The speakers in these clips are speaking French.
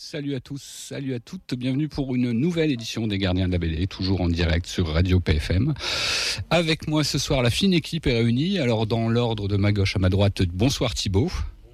Salut à tous, salut à toutes, bienvenue pour une nouvelle édition des Gardiens de la BD, toujours en direct sur Radio PFM. Avec moi ce soir, la fine équipe est réunie. Alors dans l'ordre de ma gauche à ma droite, bonsoir Thibaut.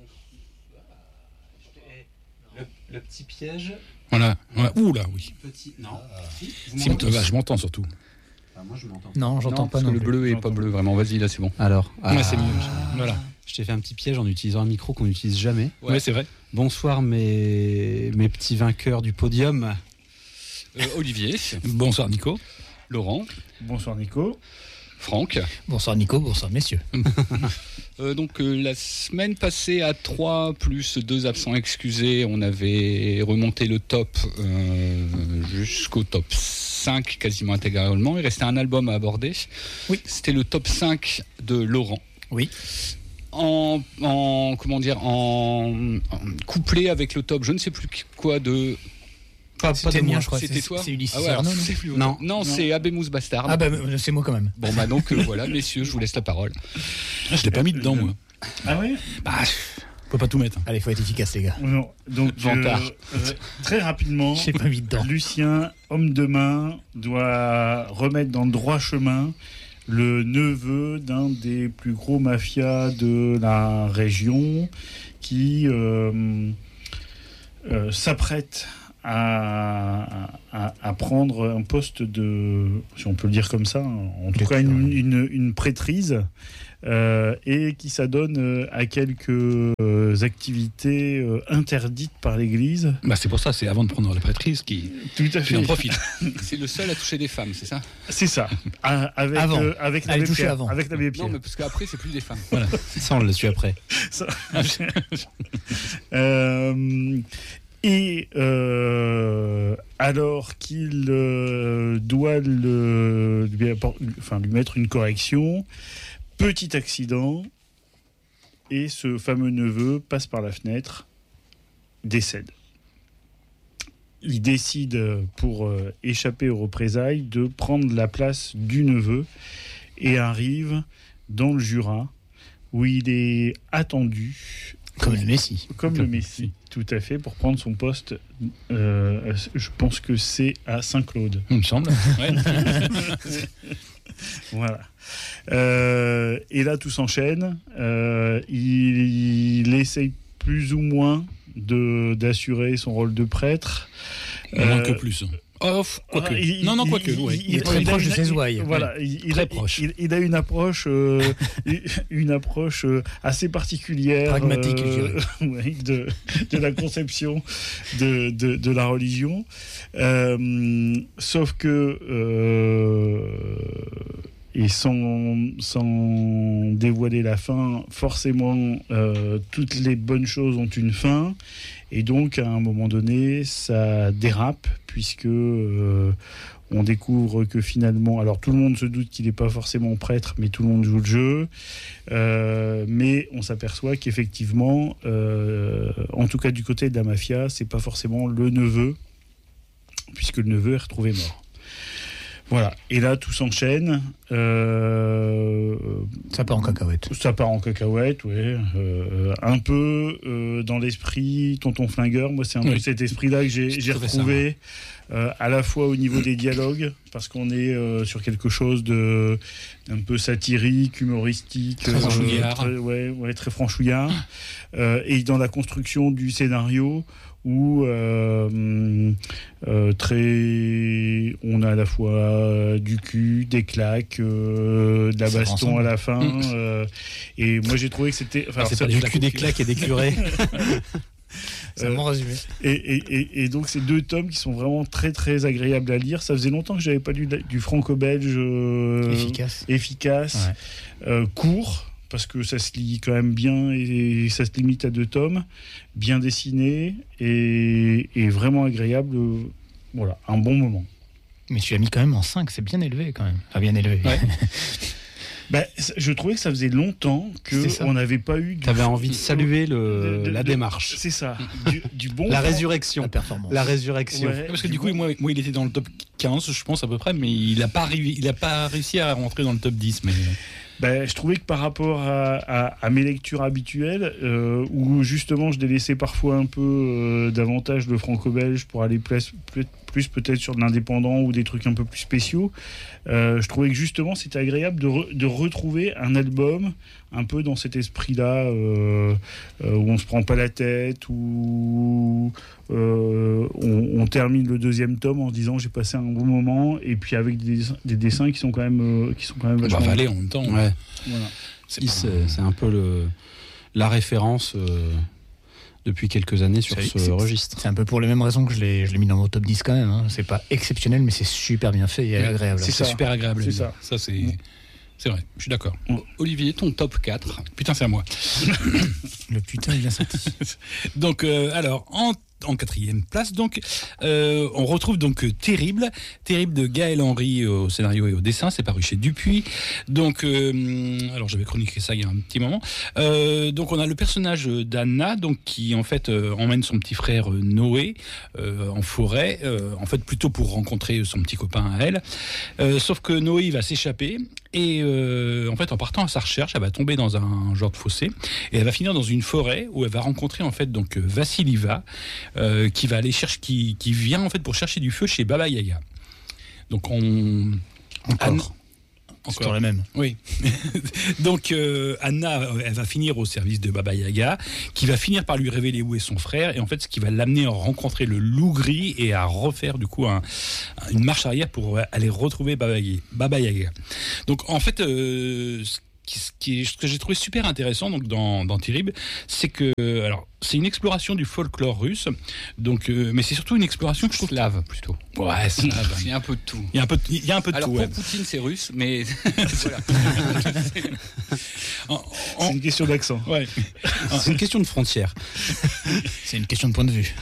Le petit piège. Voilà. Ouh là, oui. Petit. Non. Je m'entends surtout. Moi je m'entends. Non, j'entends pas. Parce Non que le bleu est pas bleu, vraiment. Vas-y, là c'est bon. Alors. Ouais, c'est mieux. Voilà. Je t'ai fait un petit piège en utilisant un micro qu'on n'utilise jamais. Ouais, c'est vrai. Bonsoir mes petits vainqueurs du podium. Olivier. Bonsoir Nico. Laurent. Bonsoir Nico. Franck. Bonsoir Nico, bonsoir messieurs. La semaine passée, à 3 plus 2 absents excusés, on avait remonté le top jusqu'au top 5 quasiment intégralement. Il restait un album à aborder. Oui. C'était le top 5 de Laurent. Oui. En couplé avec le top, je ne sais plus quoi de... Pas C'était de moi, je crois. C'était toi. C'est Ulysse alors, Arnaud, c'est plus non. non, c'est Abemous Bastard. Ah bah c'est moi quand même. Bon bah donc voilà, messieurs, je vous laisse la parole. Je l'ai pas mis dedans, moi. Ah oui. On peut pas tout mettre. Allez, faut être efficace les gars. Non. Donc Vantard. très rapidement, J'ai pas mis dedans. Lucien, homme de main, doit remettre dans le droit chemin le neveu d'un des plus gros mafias de la région qui s'apprête à prendre un poste de, si on peut le dire comme ça, en tout cas une prêtrise, et qui s'adonne à quelques activités interdites par l'Église. Bah c'est pour ça, c'est avant de prendre la prêtrise qui Tout à fait. en profite. C'est le seul à toucher des femmes, c'est ça? C'est ça. Avec Avant. avec Allez, l'abbé toucher Pierre. avant. Avec l'abbé Pierre. Non, mais parce qu'après, c'est plus des femmes. Voilà. Ça on le suit après. Ça. Alors qu'il doit lui mettre une correction, petit accident, et ce fameux neveu passe par la fenêtre, décède. Il décide, pour échapper aux représailles, de prendre la place du neveu et arrive dans le Jura, où il est attendu. Comme le Messi. Comme le Messi, tout à fait, pour prendre son poste. Je pense que c'est à Saint-Claude. Il me semble. Ouais. Voilà. Et là, tout s'enchaîne. Il essaye plus ou moins d'assurer son rôle de prêtre. Moins que plus. Quoique. Quoique. Il est très proche de ses ouailles. Voilà, Très proche. Il a une approche, assez particulière, Pragmatique, je dirais. oui, de la conception de la religion. Sauf que, et sans dévoiler la fin, forcément, toutes les bonnes choses ont une fin. Et donc, à un moment donné, ça dérape, puisque on découvre que finalement... Alors, tout le monde se doute qu'il n'est pas forcément prêtre, mais tout le monde joue le jeu. Mais on s'aperçoit qu'effectivement, en tout cas du côté de la mafia, c'est pas forcément le neveu, puisque le neveu est retrouvé mort. Voilà, et là tout s'enchaîne. Ça part en cacahuète. Ça part en cacahuète, ouais. Un peu dans l'esprit Tonton Flingueur. Moi, c'est un peu cet esprit-là que j'ai retrouvé, à la fois au niveau des dialogues, parce qu'on est sur quelque chose de un peu satirique, humoristique, très franchouillard. Très franchouillard, et dans la construction du scénario, où on a à la fois du cul, des claques, de la baston à la fin, et moi j'ai trouvé que c'était... c'est pas du cul, des claques et des curés. C'est un bon résumé. Et donc ces deux tomes qui sont vraiment très très agréables à lire. Ça faisait longtemps que j'avais pas lu du franco-belge efficace, court, parce que ça se lit quand même bien et ça se limite à 2 tomes, bien dessiné et vraiment agréable. Voilà, un bon moment. Mais tu l'as mis quand même en 5, c'est bien élevé quand même. Enfin, bien élevé. Ouais. Je trouvais que ça faisait longtemps qu'on n'avait pas eu... T'avais envie de saluer la démarche. C'est ça, du bon... La résurrection. La performance. La résurrection. Ouais, Parce que du coup, moi, il était dans le top 15, je pense, à peu près, mais il a pas réussi à rentrer dans le top 10. Mais... Je trouvais que par rapport à mes lectures habituelles, où justement je délaissais parfois un peu davantage le franco-belge pour aller plus peut-être sur de l'indépendant ou des trucs un peu plus spéciaux, je trouvais que justement c'était agréable de retrouver un album un peu dans cet esprit-là, où on se prend pas la tête, où on termine le deuxième tome en se disant j'ai passé un bon moment, et puis avec des dessins qui sont quand même vachement Valer en même temps. Ouais. Voilà. C'est un peu la référence depuis quelques années sur ce registre. C'est un peu pour les mêmes raisons que je l'ai mis dans mon top 10 quand même. Hein. C'est pas exceptionnel, mais c'est super bien fait et agréable. C'est super agréable. C'est ça. Ça, c'est vrai, je suis d'accord. Olivier, ton top 4. Putain, c'est à moi. Le putain, il est sorti. Donc, alors, en quatrième place, donc, on retrouve donc Terrible de Gaël Henry au scénario et au dessin. C'est paru chez Dupuis. Donc, alors j'avais chroniqué ça il y a un petit moment. Donc, on a le personnage d'Anna, donc qui en fait emmène son petit frère Noé en forêt, en fait plutôt pour rencontrer son petit copain à elle. Sauf que Noé il va s'échapper et en fait en partant à sa recherche, elle va tomber dans un genre de fossé et elle va finir dans une forêt où elle va rencontrer en fait donc Vassiliva. Qui va aller chercher, qui vient en fait pour chercher du feu chez Baba Yaga. Donc Encore la même. Oui. Donc Anna, elle va finir au service de Baba Yaga, qui va finir par lui révéler où est son frère, et en fait ce qui va l'amener à rencontrer le loup gris et à refaire du coup une marche arrière pour aller retrouver Baba Yaga. Donc en fait ce que j'ai trouvé super intéressant donc dans Terrible, c'est que alors c'est une exploration du folklore russe, donc mais c'est surtout une exploration que je trouve slave plutôt. Ouais, slave. Il y a un peu de tout. Il y a un peu de alors, tout. Alors pour Poutine c'est russe, mais voilà. C'est une question d'accent. Ouais. C'est une question de frontière. C'est une question de point de vue.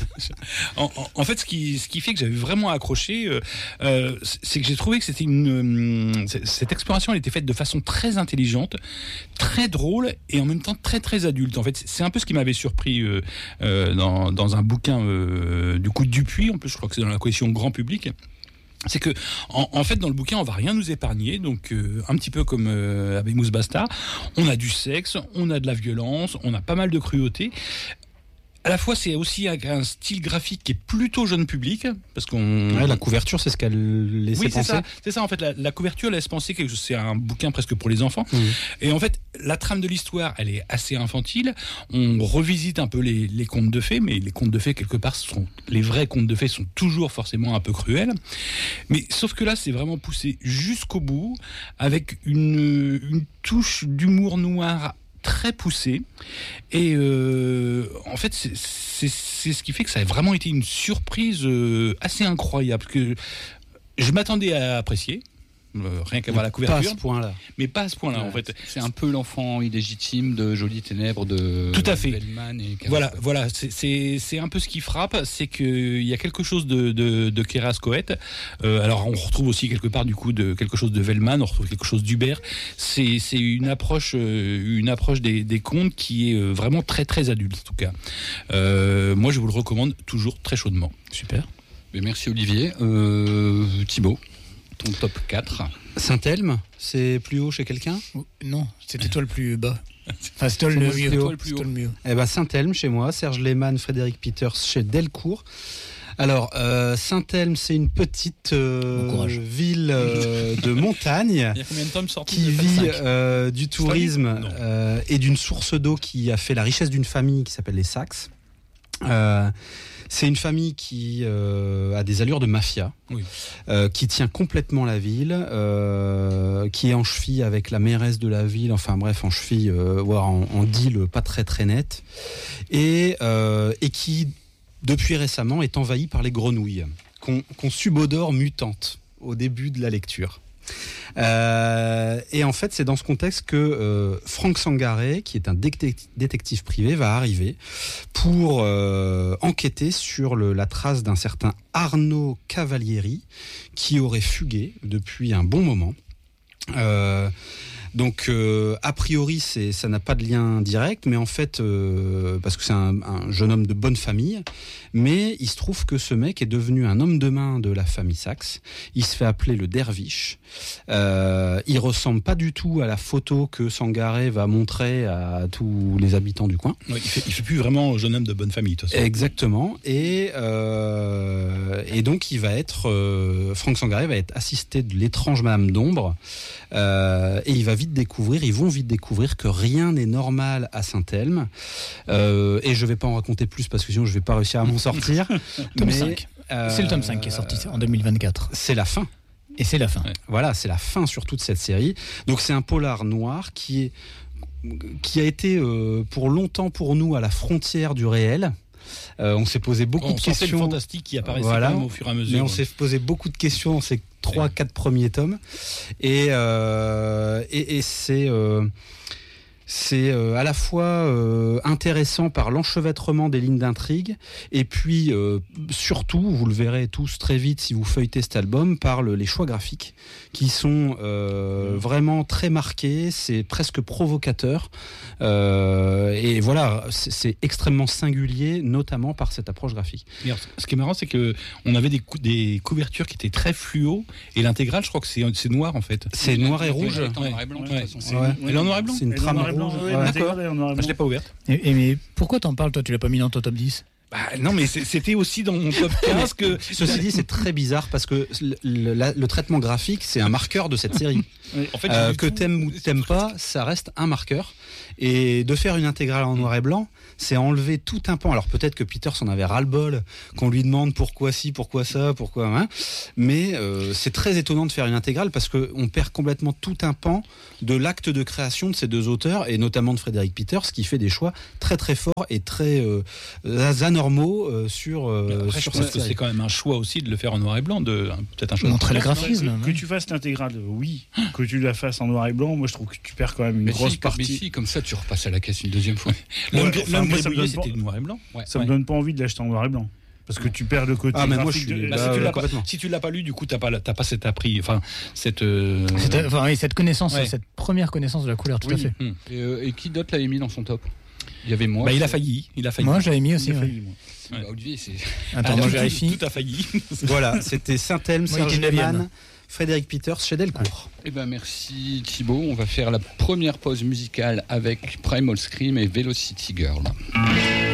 En fait, ce qui fait que j'avais vraiment accroché, c'est que j'ai trouvé que c'était cette exploration, elle était faite de façon très intelligente, très drôle et en même temps très très adulte. En fait, c'est un peu ce qui m'avait surpris dans un bouquin du coup de Dupuis. En plus, je crois que c'est dans la collection grand public. C'est que, en fait, dans le bouquin, on va rien nous épargner. Donc, un petit peu comme Abemus Basta, on a du sexe, on a de la violence, on a pas mal de cruauté. À la fois, c'est aussi un style graphique qui est plutôt jeune public, parce la couverture, c'est ce qu'elle laissait penser. C'est ça, en fait, la couverture laisse penser que c'est un bouquin presque pour les enfants. Mmh. Et en fait, la trame de l'histoire, elle est assez infantile. On revisite un peu les contes de fées, mais les contes de fées, quelque part, les vrais contes de fées sont toujours forcément un peu cruels. Mais sauf que là, c'est vraiment poussé jusqu'au bout, avec une touche d'humour noir très poussé et en fait c'est ce qui fait que ça a vraiment été une surprise assez incroyable que je m'attendais à apprécier rien qu'à voir la couverture. Pas à ce point-là. Mais pas à ce point-là, ouais, en fait. C'est un peu l'enfant illégitime de Jolies Ténèbres de Tout à fait. Bellman et Voilà. C'est un peu ce qui frappe, c'est qu'il y a quelque chose de Keras Coët. Alors, on retrouve aussi quelque part, du coup, quelque chose de Vellman, on retrouve quelque chose d'Hubert. C'est une approche des contes qui est vraiment très, très adulte, en tout cas. Moi, je vous le recommande toujours très chaudement. Super. Mais merci, Olivier. Thibaut, ton top 4. Saint-Elme, c'est plus haut chez quelqu'un ? Non, c'était toi le plus bas. Enfin, c'est toi le plus haut. Eh ben, Saint-Elme chez moi, Serge Lehmann, Frédéric Peters chez Delcourt. Alors, Saint-Elme, c'est une petite ville de montagne. Il y a combien de tomes sortis qui vit du tourisme et d'une source d'eau qui a fait la richesse d'une famille qui s'appelle les Saxe. C'est une famille qui a des allures de mafia, oui. Qui tient complètement la ville, qui est en cheville avec la mairesse de la ville, enfin bref, en cheville, voire en deal pas très très net, et qui, depuis récemment, est envahie par les grenouilles, qu'on subodore mutantes au début de la lecture. Et en fait, c'est dans ce contexte que Franck Sangaré, qui est un détective privé, va arriver pour enquêter sur la trace d'un certain Arnaud Cavalieri qui aurait fugué depuis un bon moment. Donc a priori ça n'a pas de lien direct, mais en fait parce que c'est un jeune homme de bonne famille, mais il se trouve que ce mec est devenu un homme de main de la famille Sachs. Il se fait appeler le derviche. Il ressemble pas du tout à la photo que Sangaré va montrer à tous les habitants du coin. Ouais, il fait plus vraiment jeune homme de bonne famille, de toute façon. Exactement. Et donc il va être Franck Sangaré va être assisté de l'étrange Madame d'Ombre, et ils vont vite découvrir que rien n'est normal à Saint-Elme. Et je vais pas en raconter plus parce que sinon je vais pas réussir à m'en sortir. Tome 5. C'est le tome 5 qui est sorti en 2024. C'est la fin. Et c'est la fin. Ouais. Voilà, c'est la fin surtout de cette série. Donc c'est un polar noir qui a été pour longtemps pour nous à la frontière du réel. On s'est posé beaucoup de questions. C'est le fantastique qui apparaissait quand même au fur et à mesure. Mais on s'est posé beaucoup de questions dans ces 3-4 premiers tomes. Et c'est à la fois intéressant par l'enchevêtrement des lignes d'intrigue, et puis surtout, vous le verrez tous très vite si vous feuilletez cet album, par les choix graphiques qui sont vraiment très marqués, c'est presque provocateur, et voilà, c'est extrêmement singulier, notamment par cette approche graphique. Et alors, ce qui est marrant, c'est que on avait des couvertures qui étaient très fluo, et l'intégrale, je crois que c'est noir en fait. C'est noir et rouge. Elle est en noir et blanc, de toute façon. Elle est en noir et blanc. C'est une trame rouge. D'accord. Je l'ai pas ouverte. Mais pourquoi t'en parles, toi? Tu l'as pas mis dans ton top 10? Non, mais c'était aussi dans mon top 15 que... Ceci dit, c'est très bizarre parce que le traitement graphique, c'est un marqueur de cette série. En fait, que t'aimes ou t'aimes pas, ça reste un marqueur. Et de faire une intégrale en noir et blanc, c'est enlever tout un pan. Alors peut-être que Peter s'en avait ras-le-bol, qu'on lui demande pourquoi ci, pourquoi ça, pourquoi... Hein. Mais c'est très étonnant de faire une intégrale parce qu'on perd complètement tout un pan de l'acte de création de ces deux auteurs, et notamment de Frédéric Peters, qui fait des choix très très forts et très anormaux sur cette série. C'est quand même un choix aussi de le faire en noir et blanc, peut-être un choix montrer le graphisme. Que tu fasses l'intégrale, oui. Que tu la fasses en noir et blanc, moi je trouve que tu perds quand même une grosse partie. Mais si, comme ça tu repasses à la caisse une deuxième fois. L'homme gribouillé, c'était noir et blanc. Ça me donne pas envie de l'acheter en noir et blanc. Parce que tu perds le côté mais moi, graphique. Si tu l'as pas lu, du coup, t'as pas cet appris, cette connaissance, cette première connaissance de la couleur, tout à fait. Et qui d'autre l'avait mis dans son top? Il y avait moi. Il a failli. Moi, j'avais mis aussi. Olivier, c'est... Attends, moi, je vérifie. Tout a failli. Voilà, c'était Saint-Elme, Serge Lehmann, Frédéric Peters chez Delcourt. Merci Thibaut. On va faire la première pause musicale avec Primal Scream et Velocity Girl.